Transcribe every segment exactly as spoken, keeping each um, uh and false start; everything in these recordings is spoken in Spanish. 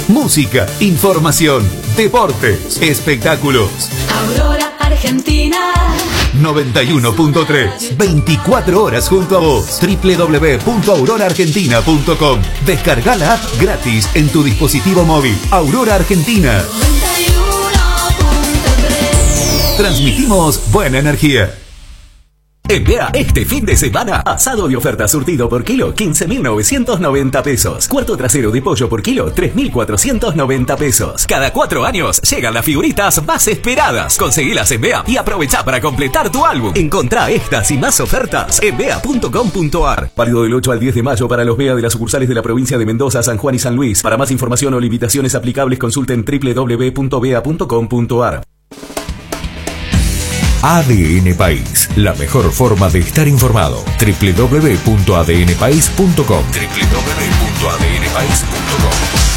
música, información, deportes, espectáculos. Aurora Argentina noventa y uno punto tres, veinticuatro horas junto a vos. doble u doble u doble u punto aurora argentina punto com. Descarga la app gratis en tu dispositivo móvil. Aurora Argentina. noventa y uno punto tres. Transmitimos buena energía. En B E A, este fin de semana, asado de oferta surtido por kilo, quince mil novecientos noventa pesos. Cuarto trasero de pollo por kilo, tres mil cuatrocientos noventa pesos. Cada cuatro años llegan las figuritas más esperadas. Conseguilas en B E A y aprovecha para completar tu álbum. Encontrá estas y más ofertas en bea punto com punto ar. Válido del ocho al diez de mayo para los B E A de las sucursales de la provincia de Mendoza, San Juan y San Luis. Para más información o limitaciones aplicables, consulten doble u doble u doble u punto bea punto com punto ar. A D N País, la mejor forma de estar informado. doble u doble u doble u punto a d n país punto com. doble u doble u doble u punto a d n país punto com.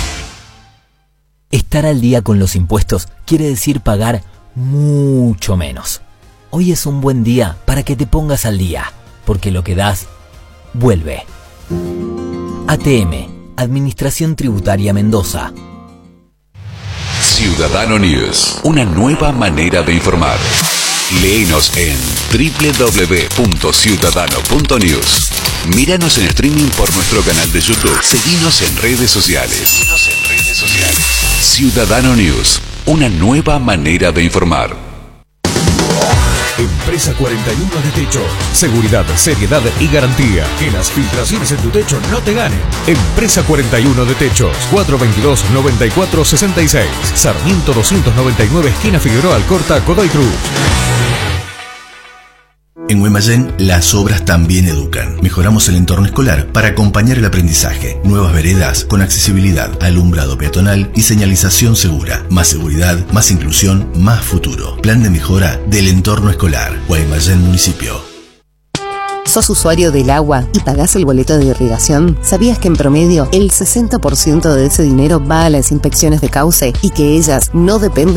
Estar al día con los impuestos quiere decir pagar mucho menos. Hoy es un buen día para que te pongas al día, porque lo que das, vuelve. A T M, Administración Tributaria Mendoza. Ciudadano News, una nueva manera de informar. Léenos en doble u doble u doble u punto ciudadano punto news. Míranos en streaming por nuestro canal de YouTube. Seguinos en redes sociales. Seguinos en redes sociales. Ciudadano News, una nueva manera de informar. Empresa cuarenta y uno de Techo. Seguridad, seriedad y garantía. Que las filtraciones en tu techo no te ganen. Empresa cuarenta y uno de Techos. cuatro veintidós, noventa y cuatro, sesenta y seis. Sarmiento doscientos noventa y nueve, esquina Figueroa Alcorta, Godoy Cruz. En Guaymallén, las obras también educan. Mejoramos el entorno escolar para acompañar el aprendizaje. Nuevas veredas con accesibilidad, alumbrado peatonal y señalización segura. Más seguridad, más inclusión, más futuro. Plan de mejora del entorno escolar. Guaymallén Municipio. ¿Sos usuario del agua y pagás el boleto de irrigación? ¿Sabías que en promedio el sesenta por ciento de ese dinero va a las inspecciones de cauce y que ellas no dependen